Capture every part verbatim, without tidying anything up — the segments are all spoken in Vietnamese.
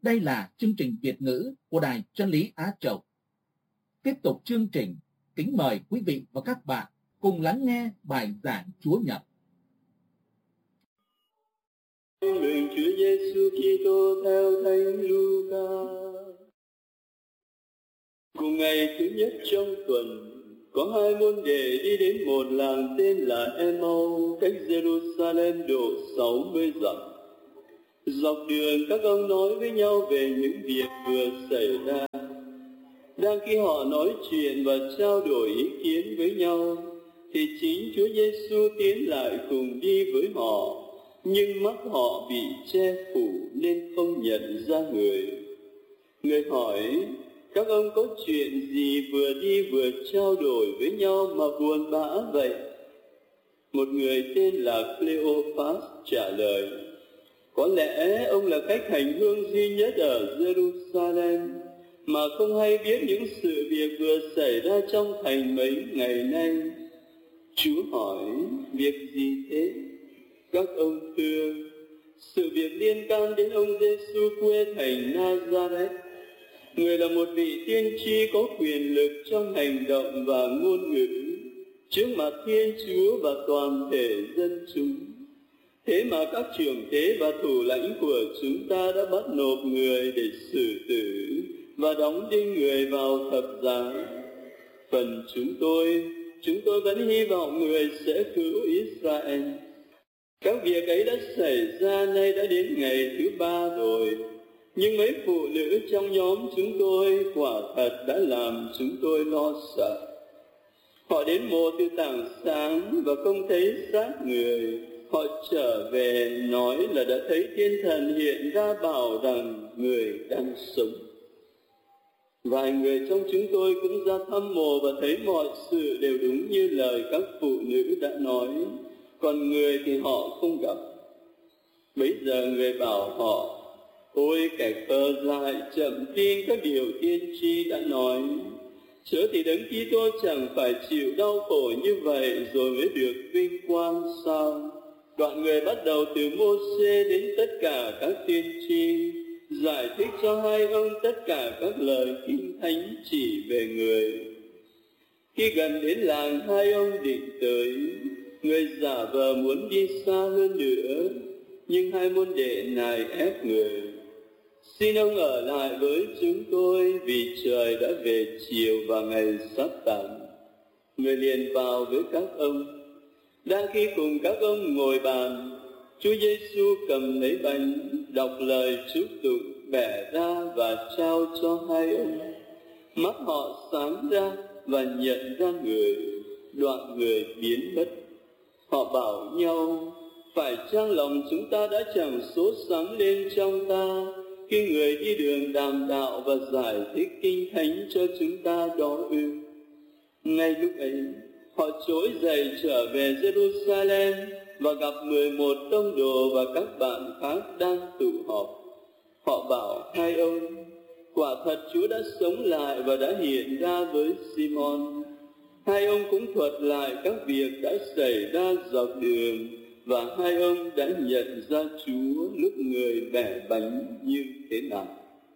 Đây là chương trình Việt ngữ của Đài Chân lý Á Châu. Tiếp tục chương trình, kính mời quý vị và các bạn cùng lắng nghe bài giảng Chúa Nhật. Mừng Chúa Giêsu Kitô theo Thánh Luca. Cùng ngày thứ nhất trong tuần, có hai môn đệ đi đến một làng tên là Emau, cách Jerusalem độ sáu mươi dặm. Dọc đường các ông nói với nhau về những việc vừa xảy ra. Đang khi họ nói chuyện và trao đổi ý kiến với nhau, thì chính Chúa Giêsu tiến lại cùng đi với họ, nhưng mắt họ bị che phủ nên không nhận ra người. Người hỏi: các ông có chuyện gì vừa đi vừa trao đổi với nhau mà buồn bã vậy? Một người tên là Cleophas trả lời: có lẽ ông là khách hành hương duy nhất ở Jerusalem mà không hay biết những sự việc vừa xảy ra trong thành mấy ngày nay. Chúa hỏi: việc gì thế? Các ông thưa: sự việc liên can đến ông Giêsu quê thành Nazareth. Người là một vị tiên tri có quyền lực trong hành động và ngôn ngữ trước mặt Thiên Chúa và toàn thể dân chúng. Thế mà các trưởng tế và thủ lãnh của chúng ta đã bắt nộp người để xử tử và đóng đinh người vào thập giá. Phần chúng tôi, chúng tôi vẫn hy vọng người sẽ cứu Israel. Các việc ấy đã xảy ra nay đã đến ngày thứ ba rồi. Nhưng mấy phụ nữ trong nhóm chúng tôi quả thật đã làm chúng tôi lo sợ. Họ đến mộ từ tảng sáng và không thấy xác người. Họ trở về nói là đã thấy thiên thần hiện ra bảo rằng người đang sống. Vài người trong chúng tôi cũng ra thăm mộ và thấy mọi sự đều đúng như lời các phụ nữ đã nói, còn người thì họ không gặp. Bấy giờ người bảo họ: ôi kẻ khờ dại, chậm tin các điều tiên tri đã nói. Chớ thì Đấng Kitô chẳng phải chịu đau khổ như vậy rồi mới được vinh quang sao? Đoạn người bắt đầu từ Mô-sê đến tất cả các tiên tri, giải thích cho hai ông tất cả các lời kinh thánh chỉ về người. Khi gần đến làng hai ông định tới, người giả vờ muốn đi xa hơn nữa, nhưng hai môn đệ nài ép người: xin ông ở lại với chúng tôi vì trời đã về chiều và ngày sắp tàn. Người liền vào với các ông. Đang khi cùng các ông ngồi bàn, Chúa Giêsu cầm lấy bánh, đọc lời chúc tụng, bẻ ra và trao cho hai ông. Mắt họ sáng ra và nhận ra người, đoạn người biến mất. Họ bảo nhau: phải chăng lòng chúng ta đã chẳng sốt sắng lên trong ta khi người đi đường đàm đạo và giải thích kinh thánh cho chúng ta đó ư? Ngay lúc ấy, họ trỗi dậy trở về Jerusalem và gặp mười một tông đồ và các bạn khác đang tụ họp. Họ bảo hai ông: quả thật Chúa đã sống lại và đã hiện ra với Simon. Hai ông cũng thuật lại các việc đã xảy ra dọc đường, và hai ông đã nhận ra Chúa lúc người bẻ bánh như thế nào.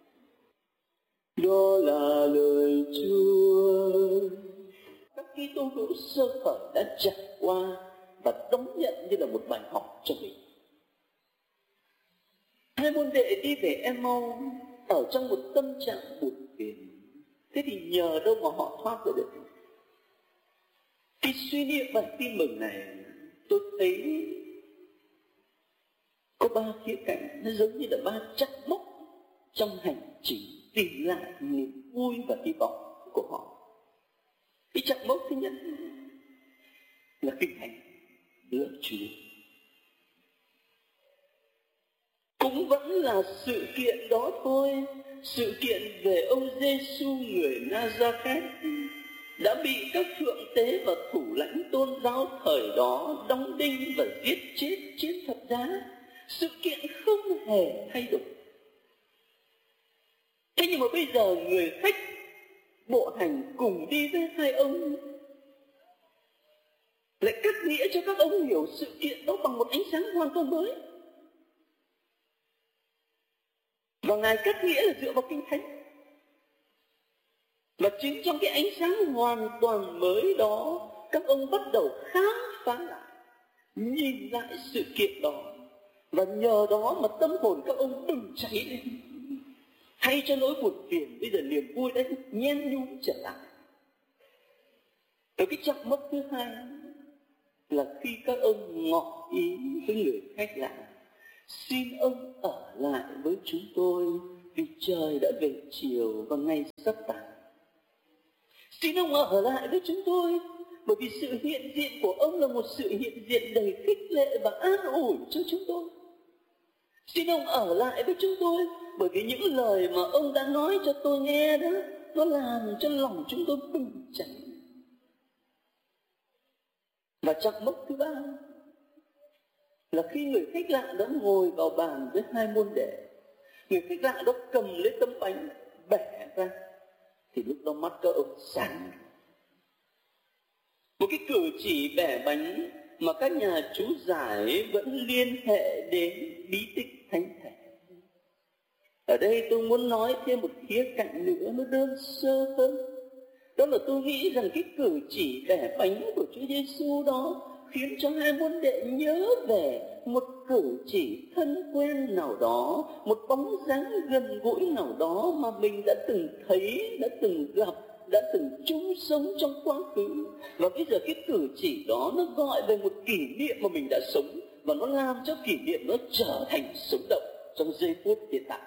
Đó là lời Chúa. Các Kitô hữu sơ khởi đã trải qua và đón nhận như là một bài học cho mình. Hai môn đệ đi về Emau ở trong một tâm trạng buồn phiền. Thế thì nhờ đâu mà họ thoát ra được? Khi suy niệm bài tin mừng này, tôi thấy có ba khía cạnh, nó giống như là ba chắc mốc trong hành trình tìm lại niềm vui và hy vọng của họ. Cái chắc mốc thứ nhất là kinh thánh, lời Chúa. Cũng vẫn là sự kiện đó thôi, sự kiện về ông Giêsu người Nazareth đã bị các thượng tế và thủ lãnh tôn giáo thời đó đóng đinh và giết chết trên thập giá. Sự kiện không hề thay đổi. Thế nhưng mà bây giờ người khách bộ hành cùng đi với hai ông lại cắt nghĩa cho các ông hiểu sự kiện đó bằng một ánh sáng hoàn toàn mới. Và Ngài cắt nghĩa là dựa vào Kinh Thánh. Và chính trong cái ánh sáng hoàn toàn mới đó, các ông bắt đầu khám phá lại, nhìn lại sự kiện đó. Và nhờ đó mà tâm hồn các ông bừng cháy lên. Thay cho nỗi buồn phiền, bây giờ niềm vui đấy nhen nhúm trở lại. Ở cái chặng mốc thứ hai là khi các ông ngỏ ý với người khách lạ: xin ông ở lại với chúng tôi vì trời đã về chiều và ngày sắp tàn. Xin ông ở lại với chúng tôi bởi vì sự hiện diện của ông là một sự hiện diện đầy khích lệ và an ủi cho chúng tôi. Xin ông ở lại với chúng tôi bởi vì những lời mà ông đã nói cho tôi nghe đó, nó làm cho lòng chúng tôi bừng cháy. Và chặng mốc thứ ba là khi người khách lạ đó ngồi vào bàn với hai môn đệ, người khách lạ đó cầm lấy tấm bánh bẻ ra, thì lúc đó mắt các ông sáng. Một cái cử chỉ bẻ bánh mà các nhà chú giải vẫn liên hệ đến bí tích thánh thể. Ở đây tôi muốn nói thêm một khía cạnh nữa, nó đơn sơ hơn. Đó là tôi nghĩ rằng cái cử chỉ bẻ bánh của Chúa Giêsu đó khiến cho hai môn đệ nhớ về một cử chỉ thân quen nào đó, một bóng dáng gần gũi nào đó mà mình đã từng thấy, đã từng gặp, đã từng chung sống trong quá khứ. Và bây giờ cái cử chỉ đó nó gọi về một kỷ niệm mà mình đã sống, và nó làm cho kỷ niệm nó trở thành sống động trong giây phút hiện tại.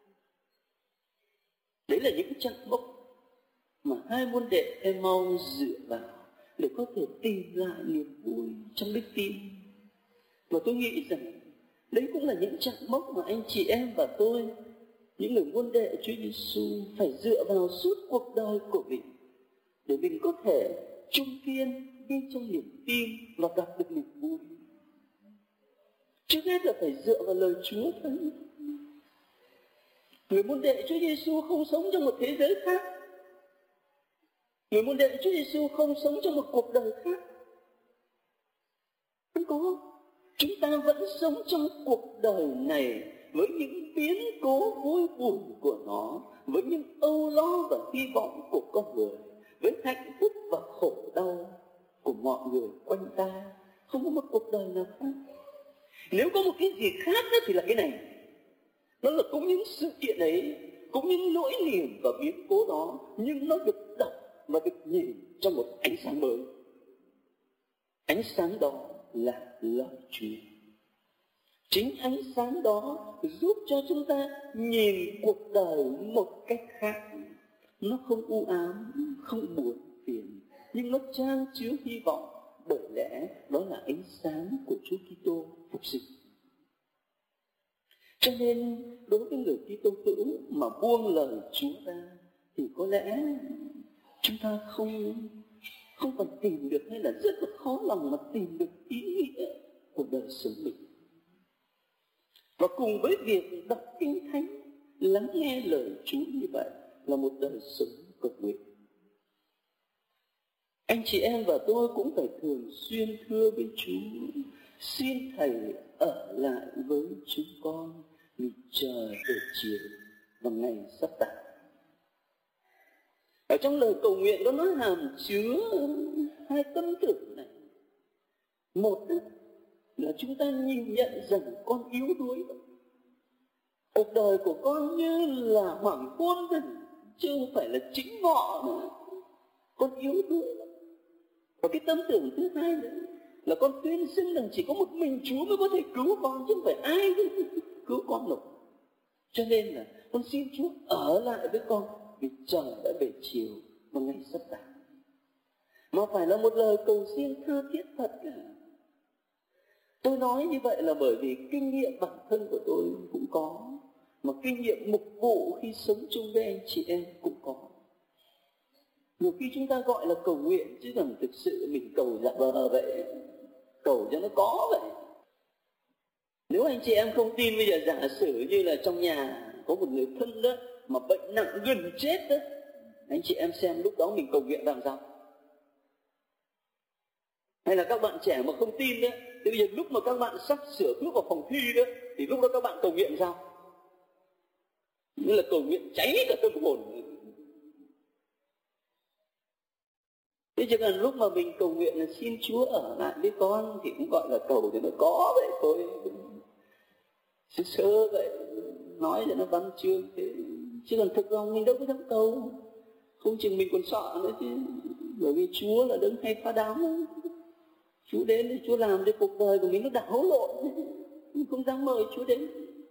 Đấy là những chặng mốc mà hai môn đệ Emmaus dựa vào để có thể tìm lại niềm vui trong đức tin. Và tôi nghĩ rằng đấy cũng là những chặng mốc mà anh chị em và tôi, những người môn đệ Chúa Giêsu, phải dựa vào suốt cuộc đời của mình để mình có thể chung kiên đi trong niềm tin và gặp được niềm vui. Trước hết là phải dựa vào lời Chúa thôi. Người môn đệ Chúa Giêsu không sống trong một thế giới khác. Người môn đệ Chúa Giêsu không sống trong một cuộc đời khác. Không có. Chúng ta vẫn sống trong cuộc đời này với những biến cố vui buồn của nó, với những âu lo và hy vọng của con người, với hạnh phúc và khổ đau của mọi người quanh ta. Không có một cuộc đời nào khác. Nếu có một cái gì khác đó thì là cái này. Nó là cũng những sự kiện ấy, cũng những nỗi niềm và biến cố đó, nhưng nó được đọc và được nhìn trong một ánh sáng mới. Ánh sáng đó là lời Chúa. Chính ánh sáng đó giúp cho chúng ta nhìn cuộc đời một cách khác. Nó không u ám, không buồn phiền, nhưng nó chan chứa hy vọng, bởi lẽ đó là ánh sáng của Chúa Kitô phục sinh. Cho nên đối với người Kitô hữu mà buông lời Chúa ra thì có lẽ chúng ta không không còn tìm được, hay là rất là khó lòng mà tìm được ý nghĩa của đời sống mình. Và cùng với việc đọc Kinh Thánh, lắng nghe lời Chúa như vậy là một đời sống cầu nguyện. Anh chị em và tôi cũng phải thường xuyên thưa với Chúa: xin Thầy ở lại với chúng con vì trời về chiều và ngày sắp tàn. Ở trong lời cầu nguyện đó, nó hàm chứa hai tâm tưởng này. Một là chúng ta nhìn nhận rằng con yếu đuối. Cuộc đời của con như là hoàng hôn thôi, chứ không phải là chính ngọ nữa. Con yếu đuối. Và cái tâm tưởng thứ hai nữa là con tuyên xưng rằng chỉ có một mình Chúa mới có thể cứu con, chứ không phải ai cứu con được. Cho nên là con xin Chúa ở lại với con vì trời đã về chiều và ngày sắp tàn. Mà phải là một lời cầu xin tha thiết thật cả. Tôi nói như vậy là bởi vì kinh nghiệm bản thân của tôi cũng có, mà kinh nghiệm mục vụ khi sống chung với anh chị em cũng có. Nhiều khi chúng ta gọi là cầu nguyện, chứ rằng thực sự mình cầu giả vờ vậy, cầu cho nó có vậy. Nếu anh chị em không tin, bây giờ giả sử như là trong nhà có một người thân đó mà bệnh nặng gần chết đó, anh chị em xem lúc đó mình cầu nguyện làm sao? Hay là các bạn trẻ mà không tin đó, thì bây giờ lúc mà các bạn sắp sửa bước vào phòng thi đó, thì lúc đó các bạn cầu nguyện sao? như là cầu nguyện cháy cả tâm hồn. Thế chứ còn lúc mà mình cầu nguyện là xin Chúa ở lại với con thì cũng gọi là cầu cho nó có vậy thôi, sơ sơ vậy, nói cho nó văn chương thế. Chứ còn thực lòng mình đâu có dám cầu, không chừng mình còn sợ nữa chứ. Bởi vì Chúa là đấng hay phá đám, Chúa đến thì Chúa làm cho cuộc đời của mình nó đảo lộn, mình không dám mời Chúa đến.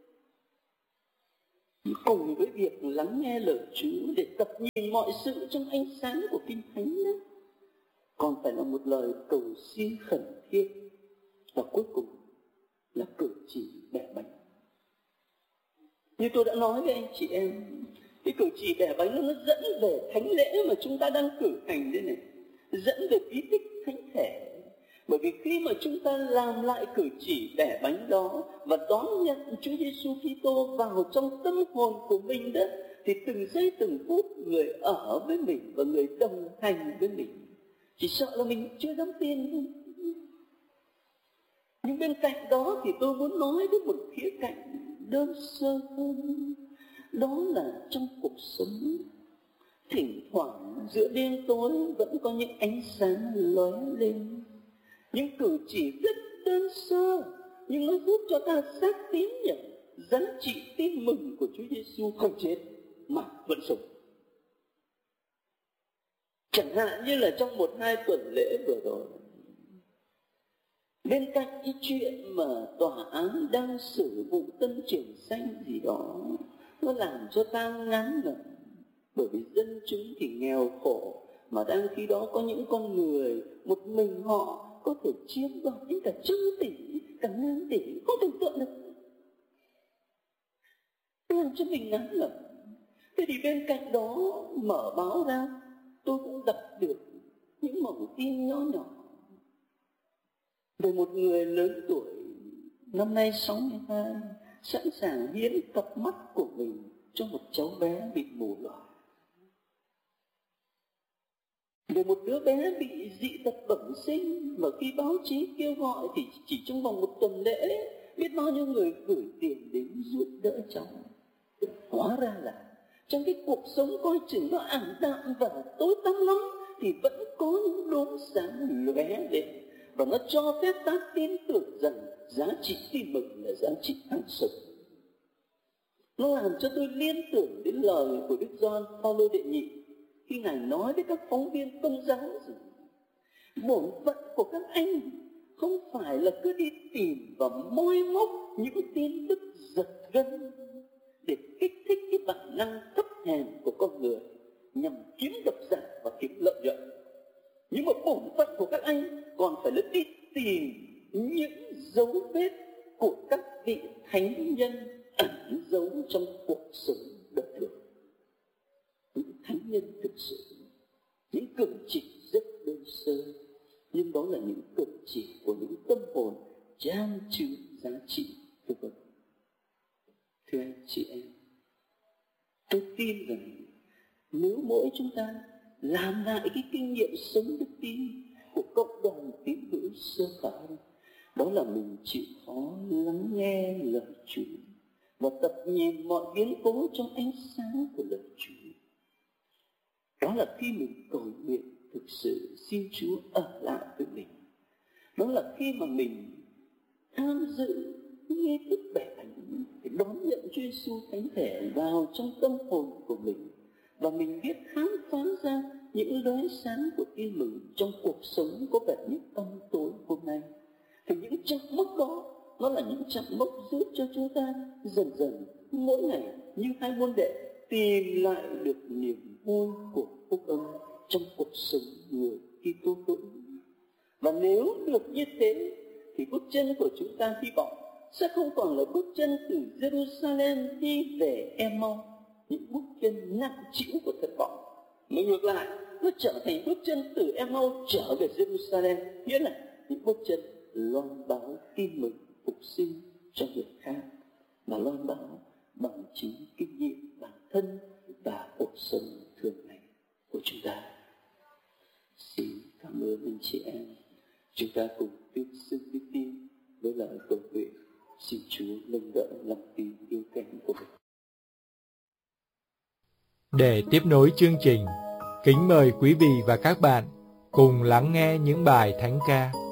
Cùng với việc lắng nghe lời Chúa để tập nhìn mọi sự trong ánh sáng của Kinh Thánh đó, còn phải là một lời cầu xin khẩn thiết, và cuối cùng là cử chỉ bẻ bánh. Như tôi đã nói với anh chị em, cái cử chỉ bẻ bánh nó dẫn về thánh lễ mà chúng ta đang cử hành đây này, dẫn về bí tích thánh thể. Bởi vì khi mà chúng ta làm lại cử chỉ bẻ bánh đó và đón nhận Chúa Giêsu Kitô vào trong tâm hồn của mình đó, thì từng giây từng phút người ở với mình và người đồng hành với mình. Chỉ sợ là mình chưa dám tin thôi. Nhưng bên cạnh đó thì tôi muốn nói đến một khía cạnh đơn sơ hơn. Đó là trong cuộc sống, thỉnh thoảng giữa đêm tối vẫn có những ánh sáng lóe lên. Những cử chỉ rất đơn sơ, nhưng nó giúp cho ta xác tín nhận giá trị tin mừng của Chúa Giêsu không chết mà vẫn sống. Chẳng hạn như là trong một hai tuần lễ vừa rồi, bên cạnh cái chuyện mà tòa án đang xử vụ Tân Trường Xanh gì đó, nó làm cho ta ngán ngẩm. Bởi vì dân chúng thì nghèo khổ, mà đang khi đó có những con người một mình họ có thể chiếm đoạt đến cả trăm tỷ, cả ngàn tỷ, không tưởng tượng được. Làm cho mình ngán ngẩm. Thế thì bên cạnh đó mở báo ra, tôi cũng đọc được những mẩu tin nhỏ nhỏ về một người lớn tuổi, năm nay sáu mươi hai, sẵn sàng hiến cặp mắt của mình cho một cháu bé bị mù lòa. Về một đứa bé bị dị tật bẩm sinh mà khi báo chí kêu gọi thì chỉ trong vòng một tuần lễ biết bao nhiêu người gửi tiền đến giúp đỡ cháu. Hóa ra là trong cái cuộc sống coi chừng nó ảm đạm và tối tăm lắm thì vẫn có những đốm sáng lóe lên, và nó cho phép ta tin tưởng rằng giá trị tin mừng là giá trị hàng sống. Nó làm cho tôi liên tưởng đến lời của Đức Gioan Phaolô đệ nhị khi Ngài nói với các phóng viên Công giáo rằng bổn phận của các anh không phải là cứ đi tìm và moi móc những tin tức giật gân để kích thích cái bản năng thấp hèn của con người nhằm kiếm độc giả và kiếm lợi nhuận. Nhưng mà bổn phận của các anh còn phải là đi tìm những dấu vết của các vị thánh nhân ẩn giấu trong cuộc sống đời thường. Những thánh nhân thực sự, những cử chỉ rất đơn sơ, nhưng đó là những cử chỉ của những tâm hồn chan chứa giá trị vô vân. Thưa anh chị em, tôi tin rằng nếu mỗi chúng ta làm lại cái kinh nghiệm sống đức tin của cộng đồng tín hữu sơ khởi, đó là mình chịu khó lắng nghe lời Chúa và tập nhìn mọi biến cố trong ánh sáng của lời Chúa. Đó là khi mình cầu nguyện thực sự xin Chúa ở lại với mình. Đó là khi mà mình tham dự nghi thức bẻ bánh để đón nhận Chúa Giêsu thánh thể vào trong tâm hồn của mình, và mình biết khám phá ra những lóe sáng của tin mừng trong cuộc sống có vẻ như tăm tối hôm nay. Thì những chặng mốc đó, nó là những chặng mốc giúp cho chúng ta dần dần mỗi ngày như hai môn đệ tìm lại được niềm vui của phúc âm trong cuộc sống người Kitô hữu. Và nếu được như thế thì bước chân của chúng ta hy vọng sẽ không còn là bước chân từ Jerusalem đi về Emau, những bước chân nặng trĩu của thất vọng, mà ngược lại nó trở thành bước chân từ Emau trở về Jerusalem, nghĩa là những bước chân loan báo tin mừng phục sinh cho người khác, mà loan báo bằng chính kinh nghiệm bản thân và cuộc sống thường ngày của chúng ta. Xin cảm ơn anh chị em. Chúng ta cùng tiếp sức đức tin với lời cầu nguyện. Xin Chúa nâng đỡ lòng tin yêu kém của mình. Để tiếp nối chương trình, kính mời quý vị và các bạn cùng lắng nghe những bài thánh ca